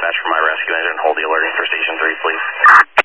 dispatch for my rescue engine. Hold the alerting for station 3, please.